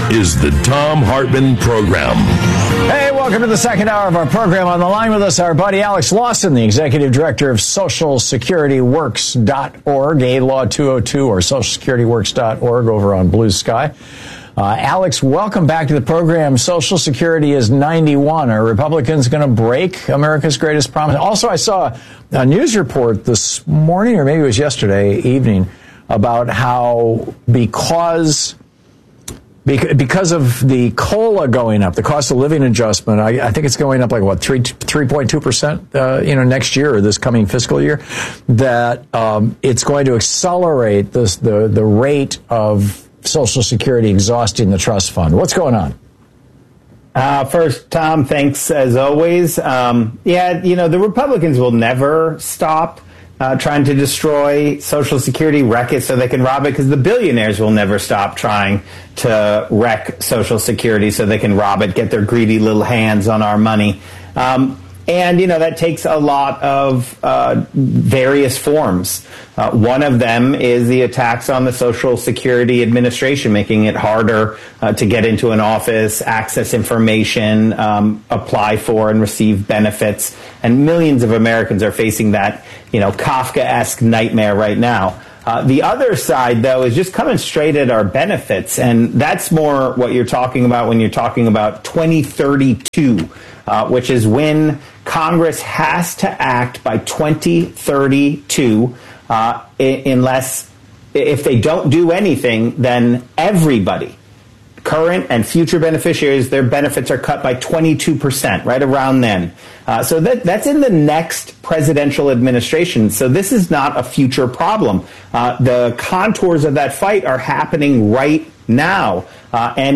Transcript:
is the Thom Hartmann Program. Hey, welcome to the second hour of our program. On the line with us, our buddy Alex Lawson, the executive director of SocialSecurityWorks.org, A-Law 202, or SocialSecurityWorks.org over on Blue Sky. Alex, welcome back to the program. Social Security is 91. Are Republicans going to break America's greatest promise? Also, I saw a news report this morning, or maybe it was yesterday evening, about how because of the COLA going up, the cost of living adjustment, I think it's going up like, 3.2%, next year or this coming fiscal year, that it's going to accelerate the rate of Social Security exhausting the trust fund. What's going on? First, Tom, thanks as always. The Republicans will never stop trying to destroy Social Security, wreck it so they can rob it, because the billionaires will never stop trying to wreck Social Security so they can rob it, get their greedy little hands on our money. That takes a lot of various forms. One of them is the attacks on the Social Security Administration, making it harder to get into an office, access information, apply for and receive benefits. And millions of Americans are facing that, Kafkaesque nightmare right now. The other side, though, is just coming straight at our benefits. And that's more what you're talking about when you're talking about 2032, which is when Congress has to act by 2032, unless, if they don't do anything, then everybody, current and future beneficiaries, their benefits are cut by 22%, right around then. So that's in the next presidential administration. So this is not a future problem. The contours of that fight are happening right now. And